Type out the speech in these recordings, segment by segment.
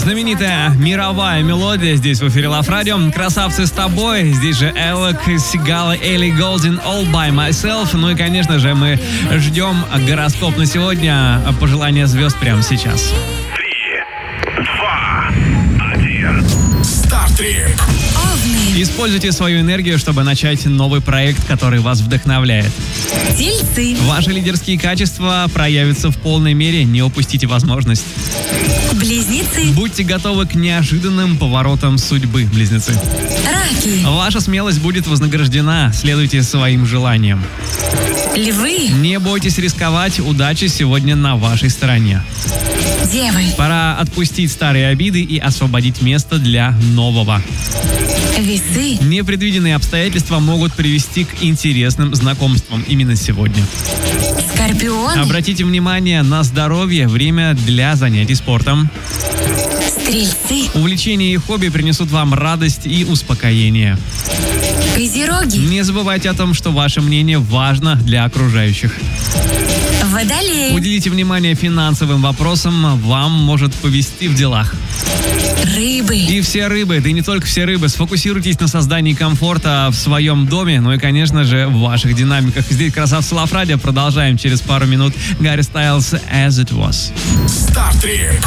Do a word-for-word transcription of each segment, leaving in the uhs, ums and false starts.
Знаменитая мировая мелодия здесь в эфире Love Radio. Красавцы с тобой. Здесь же Элок, Сигала, Элли Голдин, All By Myself. Ну и, конечно же, мы ждем гороскоп на сегодня. Пожелания звезд прямо сейчас. Три, два, один. Стартрип. Используйте свою энергию, чтобы начать новый проект, который вас вдохновляет. Тельцы. Ваши лидерские качества проявятся в полной мере. Не упустите возможность. Близнецы. Будьте готовы к неожиданным поворотам судьбы, близнецы. Раки. Ваша смелость будет вознаграждена. Следуйте своим желаниям. Львы. Не бойтесь рисковать. Удача сегодня на вашей стороне. Девы. Пора отпустить старые обиды и освободить место для нового. Весы. Непредвиденные обстоятельства могут привести к интересным знакомствам именно сегодня. Скорпионы. Обратите внимание на здоровье. Время для занятий спортом. Стрельцы. Увлечения и хобби принесут вам радость и успокоение. Козероги. Не забывайте о том, что ваше мнение важно для окружающих. Водолеи. Уделите внимание финансовым вопросам. Вам может повезти в делах. Рыбы. И все рыбы, да и не только все рыбы, сфокусируйтесь на создании комфорта в своем доме, ну и, конечно же, в ваших динамиках. Здесь красавцы Love Radio. Продолжаем через пару минут. Гарри Стайлз, As It Was. Стартрип.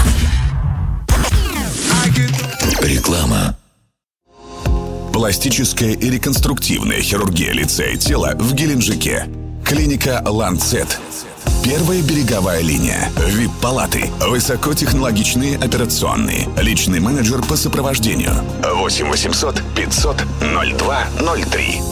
Реклама. Пластическая и реконструктивная хирургия лица и тела в Геленджике. Клиника «Ланцет». Первая береговая линия. ви ай пи-палаты. Высокотехнологичные операционные. Личный менеджер по сопровождению. восемь восемьсот пятьсот ноль два ноль три.